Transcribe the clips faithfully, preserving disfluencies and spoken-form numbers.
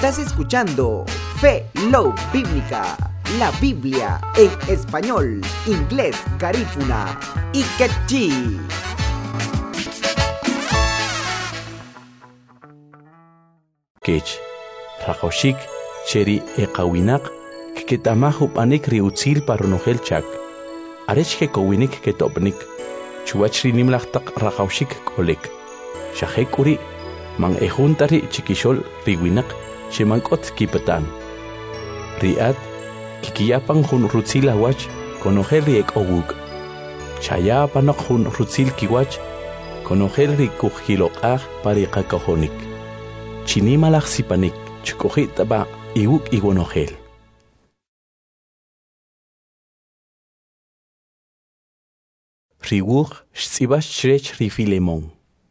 Estás escuchando Fe Love Bíblica, la Biblia en español, inglés, garífuna y quechí. Kech, Rajoshik, Cheri Ekawinak, Ketamahu Panik Riutzil Paronogel Chak, Arech Kekowinik Ketopnik, Chuachri Nimlachtak Rajoshik Kolek, Shahekuri, Man Ejuntari Chikishol Riwinak, Shemankot Kipatan, Riat, Kikiyapan Hun Rutzila Wach, Konogel Ek Owuk, Chaya Panok Hun Rutzil Kiwach, Konogel Rikujilokah Parikakohonik. Chinimalak sipanik, chukojita ba iwuk iwonogel. Riwuk shtsibash chrech ri Filemón.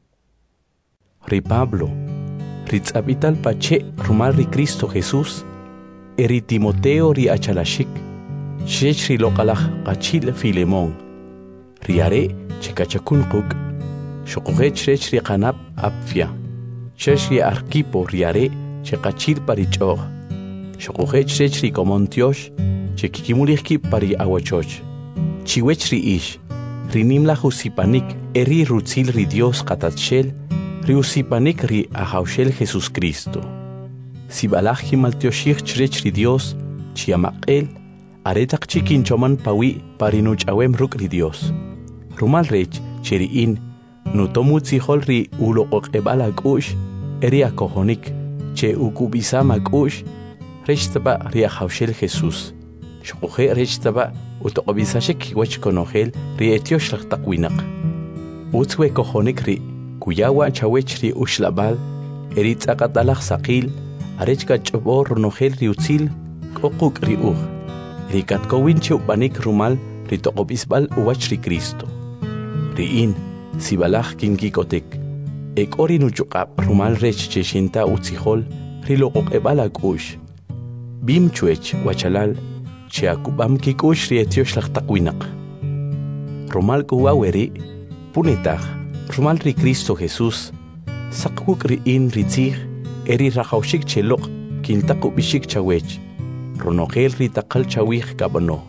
Ri Pablo, ritzabital pache rumal ri Cristo Jesús, eri Timoteo ri achalashik, chrech ri lokalach kachil Filemón. Riare chekachakunkuk, shokogech chrech ri kanap apfia. Cheshi arquipo riare, chekachir parichor. Shokohe chechri komontiosh, chekikimuliki pari awachoch. Chiwechri ish, rinimla husipanik, eri rutzil ri Dios katachel, ri usipanik ri ahaushel Jesus Cristo. Sibalach maltioshich chechri Dios, chiamakel, aretak chikin choman pawi parinuch awem ruk ri Dios. Rumal rech, cheriin, nutomutzi holri ulokok ebalakush, Eria kohonik, che ukubisama kush, rechtaba ria haushel Jesús. Shokohe rechtaba utokobisashek wech konogel ri etiosh lachtakwinak. Utzwe kohonik ri, kuyawa chawech ri ushlabal, eritzakatalach sakil, arechka chobor nogel ri utzil, kokuk ri uch. Rikatkowin chupanik rumal ri tokobisbal uwach ri Cristo. Riin, sibalach kinkikotek. Ek ori nuchukap rumal rech cheshinta utzihol rilokok ebalak ush. Bim chuech wachalal cheakubam kikush rietiosh lachtakwinak. Rumal kuwaweri punetach rumal ri Cristo Jesús sakwuk riin ritzih eri rajaushik chelok kintakubishik chawech. Ronogel ritakal chawih kabano.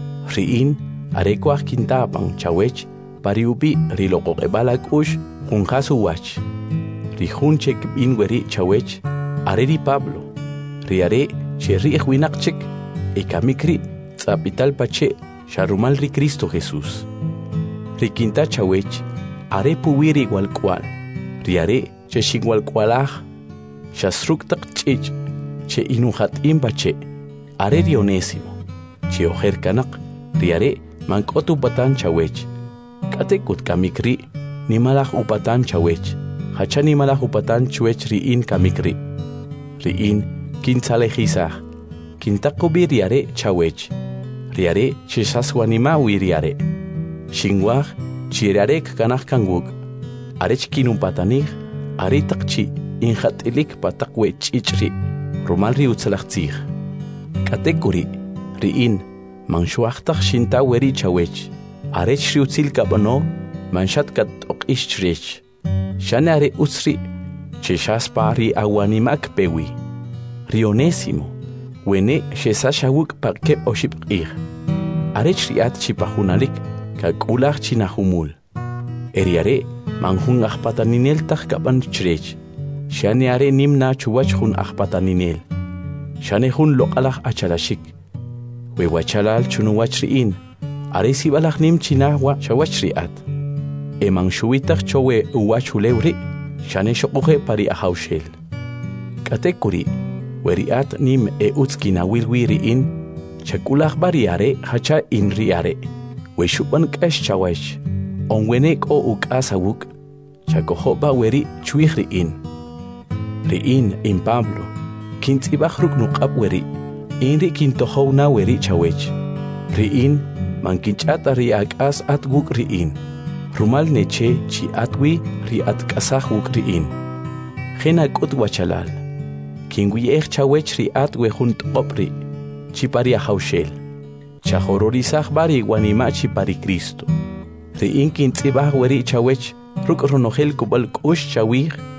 Riin arekwach kintapang chawech pariubi rilokok ebalak ush Junjasu wach, Rijunchek binweri chawech, Areri Pablo, Riare, Cherri Ejwinakchek, Ekamikri, Tzapital Pache, Sharumal ri Cristo Jesús. Riquinta chawech, Are puwiri igual cual, Riare, Cheshigual cualaj, Shasruktak chich, Che inuhat imbache, Are Rionésimo, Che ojer kanak, Riare, Mankotu batan chawech, Katekut kamikri, Nimalach upatan chawech, hacha nimalach upatan chuech riin kamikri. Riin, kintzalejizach, kintakubi riare chawech, riare chisaswanima wiriare. Shingwach, chirarek kanach kangwuk, arech kinumpatanich, aritakchi, inhatilik patakwe chichri, rumal riutzalachtzich. Katekuri, riin, manshuachtach shinta weri chawech, arech riutzil kabano, Manshat kat ok ishrech. Shanare utsri. Cheshaspari awanimak pewi. Rionésimo. Wene shesashawuk pakep oship ir. Arech riat chipahunalik. Kakulach chinahumul. Eriare. Manhun achpataninel tachkaban chrech. Shaneare nimna chuwach hun achpataninel. Shanehun lokalach achalashik. Wewachalal chunuwach riin. Aresi balach nim chinahwa shawach riat. Emang shuitach chowe uwachulewri, shane shokohe pari ahaushel. Katekuri, weriat nim e utskina wilwiri in, chakulach bariare hacha in riare, we shupan kash chawech, on wenek o ukasawuk, chakohoba weri chuihri in. Riin in Pablo, kintibachruk nukap weri, inri kintohona weri chawech. Riin, mankinchata riakas at guk riin. Rumal neche chi atwi ri at kasahuk riin. Gena kot wachalal. Kingwi ech chawech ri atwe junt opri. Chi pari ahaushel. Chahororisach bari wanima chi pari Cristo. Riin kintibah weri chawech ruk ronogel kubal kush chawih